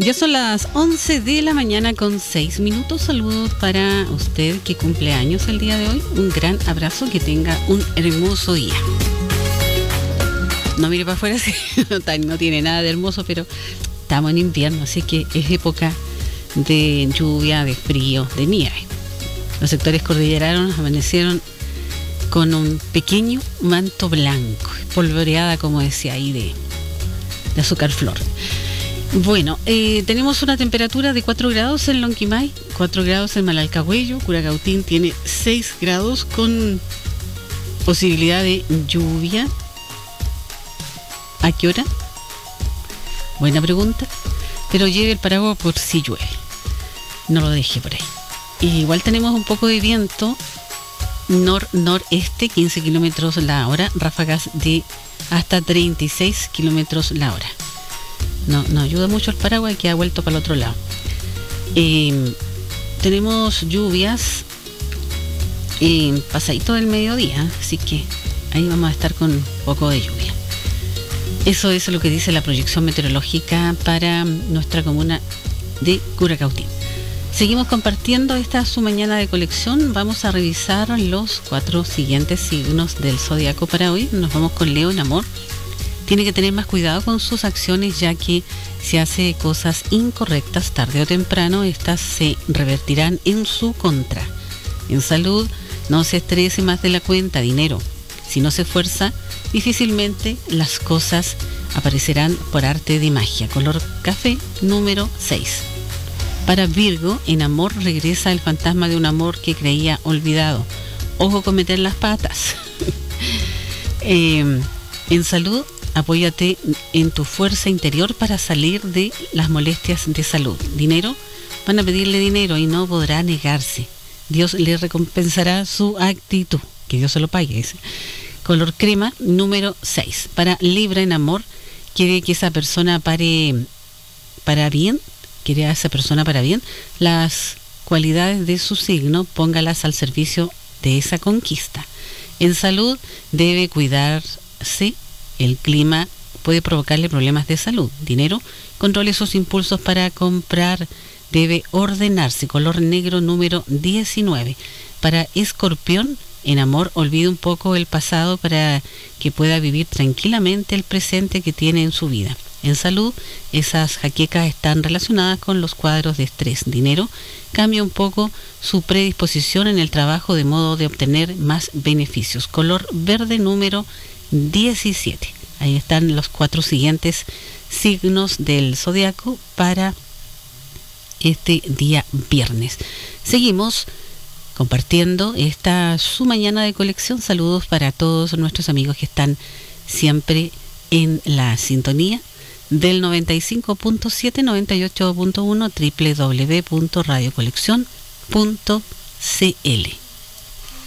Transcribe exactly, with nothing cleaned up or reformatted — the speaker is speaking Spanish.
Ya son las once de la mañana con seis minutos. Saludos para usted que cumple años el día de hoy. Un gran abrazo, que tenga un hermoso día. No mire para afuera, sí, no tiene nada de hermoso, pero estamos en invierno, así que es época de lluvia, de frío, de nieve. Los sectores cordilleranos amanecieron con un pequeño manto blanco, polvoreada, como decía ahí, de, de azúcar flor. Bueno, eh, tenemos una temperatura de cuatro grados en Lonquimay, cuatro grados en Malalcahuello, Curacautín tiene seis grados con posibilidad de lluvia. ¿A qué hora? Buena pregunta, pero lleve el paraguas por si llueve, no lo deje por ahí. Y igual tenemos un poco de viento nor-noreste, quince kilómetros la hora, ráfagas de hasta treinta y seis kilómetros la hora. No, no ayuda mucho el paraguas, que ha vuelto para el otro lado. Eh, tenemos lluvias eh, pasadito del mediodía, así que ahí vamos a estar con un poco de lluvia. Eso es lo que dice la proyección meteorológica para nuestra comuna de Curacautín. Seguimos compartiendo esta su mañana de colección. Vamos a revisar los cuatro siguientes signos del zodiaco para hoy. Nos vamos con Leo en amor. Tiene que tener más cuidado con sus acciones, ya que si hace cosas incorrectas, tarde o temprano, estas se revertirán en su contra. En salud, no se estrese más de la cuenta. Dinero, si no se esfuerza, difícilmente las cosas aparecerán por arte de magia. Color café, número seis. Para Virgo, en amor regresa el fantasma de un amor que creía olvidado. Ojo con meter las patas. eh, en salud, apóyate en tu fuerza interior para salir de las molestias de salud. Dinero, van a pedirle dinero y no podrá negarse. Dios le recompensará su actitud. Que Dios se lo pague. Ese. Color crema, número seis. Para Libra, en amor, quiere que esa persona pare para bien, quiere a esa persona para bien. Las cualidades de su signo, póngalas al servicio de esa conquista. En salud, debe cuidarse. El clima puede provocarle problemas de salud. Dinero, controle sus impulsos para comprar. Debe ordenarse. Color negro, número diecinueve. Para Escorpión, en amor, olvide un poco el pasado para que pueda vivir tranquilamente el presente que tiene en su vida. En salud, esas jaquecas están relacionadas con los cuadros de estrés. Dinero, cambia un poco su predisposición en el trabajo de modo de obtener más beneficios. Color verde, número diecisiete. Ahí están los cuatro siguientes signos del zodiaco para este día viernes. Seguimos compartiendo esta su mañana de colección. Saludos para todos nuestros amigos que están siempre en la sintonía del noventa y cinco punto siete, noventa y ocho punto uno, doble u doble u doble u punto radio colección punto c l.